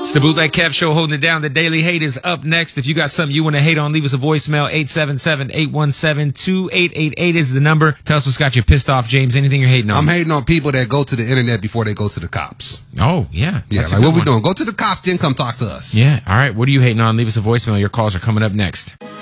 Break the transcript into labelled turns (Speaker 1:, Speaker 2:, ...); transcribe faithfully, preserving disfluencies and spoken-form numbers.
Speaker 1: It's the Bootleg Kev Show holding it down. The Daily Hate is up next. If you got something you want to hate on, leave us a voicemail. eight seven seven, eight one seven, two eight eight eight is the number. Tell us what's got you pissed off, James. Anything you're hating on?
Speaker 2: I'm hating on people that go to the internet before they go to the cops.
Speaker 1: Oh, yeah.
Speaker 2: Yeah, like what we doing? Go to the cops, then come talk to us.
Speaker 1: Yeah. All right. What are you hating on? Leave us a voicemail. Your calls are coming up next.